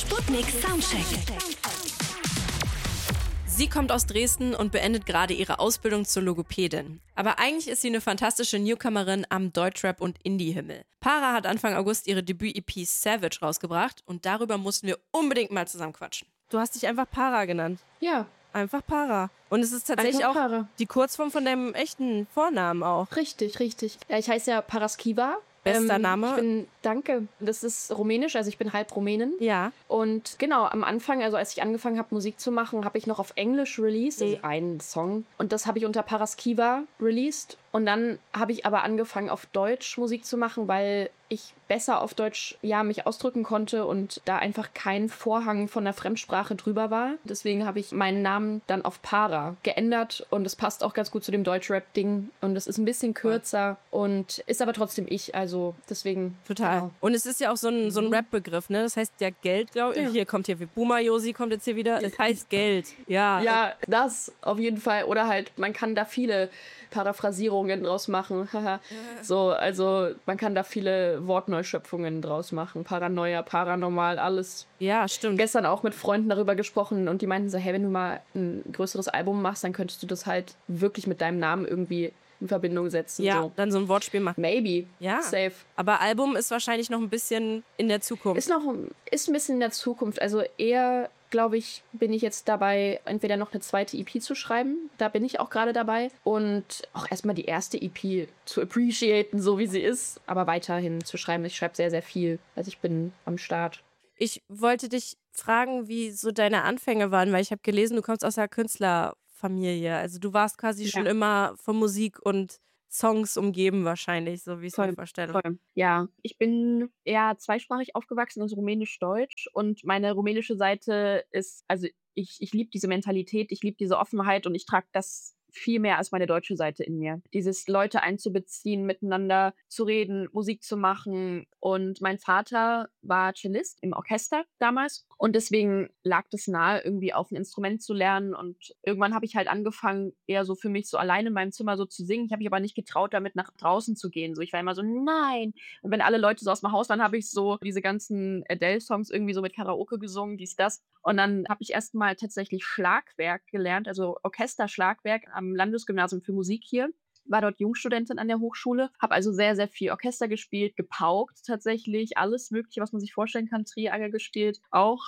Sputnik Soundcheck. Sie kommt aus Dresden und beendet gerade ihre Ausbildung zur Logopädin. Aber eigentlich ist sie eine fantastische Newcomerin am Deutschrap- und Indie-Himmel. Para hat Anfang August ihre Debüt-EP Savage rausgebracht und darüber mussten wir unbedingt mal zusammen quatschen. Du hast dich einfach Para genannt. Ja. Einfach Para. Und es ist tatsächlich Einfach auch Para. die Kurzform von deinem echten Vornamen auch. Richtig. Ja, ich heiße ja Paraskiva. Bester Name. Danke. Das ist rumänisch, also ich bin halb Rumänin. Ja. Und genau, am Anfang, also als ich angefangen habe, Musik zu machen, habe ich noch auf Englisch released, also einen Song. Und das habe ich unter Paraskiva released. Und dann habe ich aber angefangen, auf Deutsch Musik zu machen, weil ich besser auf Deutsch mich ausdrücken konnte und da einfach kein Vorhang von der Fremdsprache drüber war. Deswegen habe ich meinen Namen dann auf Para geändert und es passt auch ganz gut zu dem Deutschrap-Ding. Und es ist ein bisschen kürzer und ist aber trotzdem ich, also deswegen. Total. Genau. Und es ist ja auch so ein Rap-Begriff, ne? Das heißt ja Geld, glaube ich. Ja. Hier wie Boomer Josi kommt jetzt hier wieder. Das heißt Geld. Ja. Ja, das auf jeden Fall. Oder halt, man kann da viele Paraphrasierungen draus machen. So, also man kann da viele Wortneuschöpfungen draus machen. Paranoia, paranormal, alles. Ja, stimmt. Gestern auch mit Freunden darüber gesprochen und die meinten so, hey, wenn du mal ein größeres Album machst, dann könntest du das halt wirklich mit deinem Namen irgendwie in Verbindung setzen. Ja, so. dann so ein Wortspiel machen. Maybe. Ja. Safe. Aber Album ist wahrscheinlich noch ein bisschen in der Zukunft. Ist ein bisschen in der Zukunft. Also eher, glaube ich, bin ich jetzt dabei, entweder noch eine zweite EP zu schreiben. Da bin ich auch gerade dabei. Und auch erstmal die erste EP zu appreciaten, so wie sie ist. Aber weiterhin zu schreiben. Ich schreibe sehr, sehr viel. Also ich bin am Start. Ich wollte dich fragen, wie so deine Anfänge waren, weil ich habe gelesen, du kommst aus einer Künstlerfamilie. Also du warst quasi schon immer von Musik und Songs umgeben wahrscheinlich, so wie ich es mir vorstelle. Voll. Ja, ich bin eher zweisprachig aufgewachsen, also rumänisch-deutsch. Und meine rumänische Seite ist, also ich liebe diese Mentalität, ich liebe diese Offenheit und ich trage das viel mehr als meine deutsche Seite in mir. Dieses Leute einzubeziehen, miteinander zu reden, Musik zu machen. Und mein Vater war Cellist im Orchester damals. Und deswegen lag das nahe, irgendwie auch ein Instrument zu lernen. Und irgendwann habe ich halt angefangen, eher so für mich so alleine in meinem Zimmer so zu singen. Ich habe mich aber nicht getraut, damit nach draußen zu gehen. So, ich war immer so, nein. Und wenn alle Leute so aus dem Haus waren, habe ich so diese ganzen Adele-Songs irgendwie so mit Karaoke gesungen, dies, das. Und dann habe ich erstmal tatsächlich Schlagwerk gelernt, also Orchesterschlagwerk am Landesgymnasium für Musik hier. War dort Jungstudentin an der Hochschule, habe also sehr, sehr viel Orchester gespielt, gepaukt tatsächlich, alles Mögliche, was man sich vorstellen kann, Triangel gespielt auch.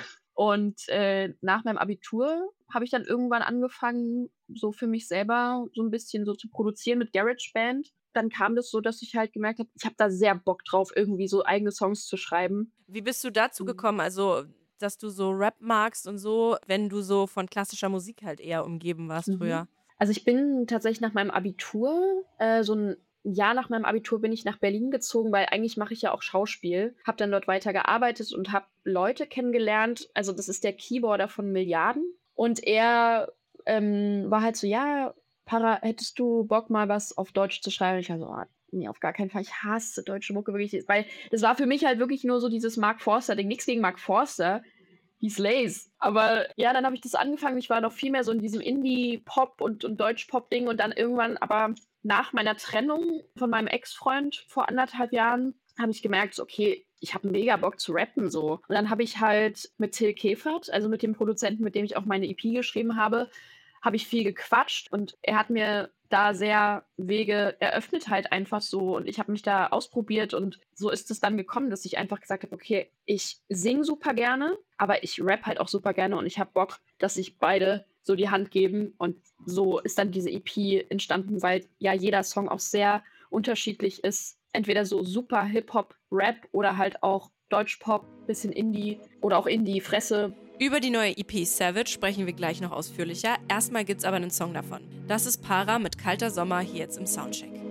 Und nach meinem Abitur habe ich dann irgendwann angefangen, so für mich selber so ein bisschen so zu produzieren mit GarageBand. Dann kam das so, dass ich halt gemerkt habe, ich habe da sehr Bock drauf, irgendwie so eigene Songs zu schreiben. Wie bist du dazu gekommen? Also, dass du so Rap magst und so, wenn du so von klassischer Musik halt eher umgeben warst früher? Also ich bin tatsächlich nach meinem Abitur, so ein Jahr nach meinem Abitur bin ich nach Berlin gezogen, weil eigentlich mache ich ja auch Schauspiel. Habe dann dort weiter gearbeitet und habe Leute kennengelernt. Also das ist der Keyboarder von Milliarden. Und er war halt so, ja, Para, hättest du Bock mal was auf Deutsch zu schreiben? Ich war so, oh, nee, auf gar keinen Fall. Ich hasse deutsche Mucke wirklich. Weil das war für mich halt wirklich nur so dieses Mark Forster-Ding. Nichts gegen Mark Forster. He slays. Aber ja, dann habe ich das angefangen. Ich war noch viel mehr so in diesem Indie-Pop und Deutsch-Pop-Ding. Und dann irgendwann, aber nach meiner Trennung von meinem Ex-Freund vor 1,5 Jahren, habe ich gemerkt, so, okay, ich habe mega Bock zu rappen so. Und dann habe ich halt mit Till Kefert, also mit dem Produzenten, mit dem ich auch meine EP geschrieben habe ich viel gequatscht und er hat mir da sehr Wege eröffnet halt einfach so und ich habe mich da ausprobiert und so ist es dann gekommen, dass ich einfach gesagt habe, okay, ich singe super gerne, aber ich rap halt auch super gerne und ich habe Bock, dass sich beide so die Hand geben und so ist dann diese EP entstanden, weil ja jeder Song auch sehr unterschiedlich ist. Entweder so super Hip-Hop, Rap oder halt auch Deutsch-Pop, bisschen Indie oder auch Indie-Fresse. Über die neue EP Savage sprechen wir gleich noch ausführlicher. Erstmal gibt's aber einen Song davon. Das ist Para mit Kalter Sommer hier jetzt im Soundcheck.